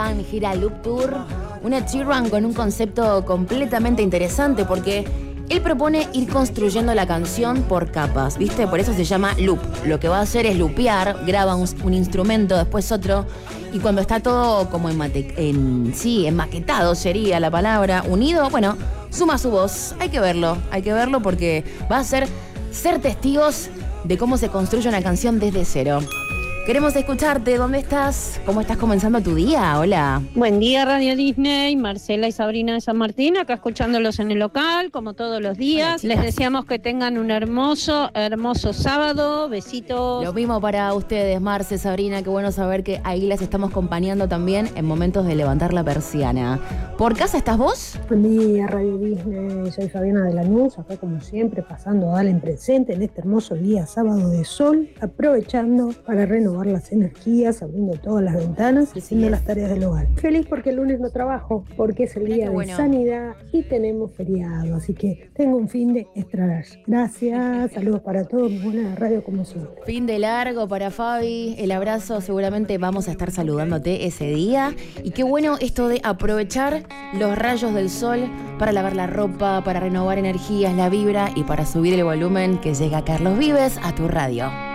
Sheeran gira Loop Tour. Un Ed Sheeran con un concepto completamente interesante porque él propone ir construyendo la canción por capas, ¿viste? Por eso se llama loop. Lo que va a hacer es loopear, graba un instrumento, después otro, y cuando está todo como enmaquetado sería la palabra, unido, bueno, suma su voz. Hay que verlo porque va a ser testigos de cómo se construye una canción desde cero. Queremos escucharte. ¿Dónde estás? ¿Cómo estás comenzando tu día? Hola. Buen día, Radio Disney. Marcela y Sabrina de San Martín, acá escuchándolos en el local, como todos los días. Hola, les deseamos que tengan un hermoso sábado. Besitos. Lo mismo para ustedes, Marce, Sabrina. Qué bueno saber que ahí las estamos acompañando también en momentos de levantar la persiana. ¿Por casa estás vos? Buen día, Radio Disney. Soy Fabiana de Lanús, acá como siempre, pasando a en presente en este hermoso día, sábado de sol, aprovechando para renovar las energías, abriendo todas las ventanas y haciendo las tareas del hogar. Feliz porque el lunes no trabajo, porque es el día de sanidad y tenemos feriado, así que tengo un fin de extra. Gracias, saludos para todos, buena radio como siempre. Fin de largo para Fabi, el abrazo, seguramente vamos a estar saludándote ese día. Y qué bueno esto de aprovechar los rayos del sol para lavar la ropa, para renovar energías, la vibra y para subir el volumen que llega Carlos Vives a tu radio.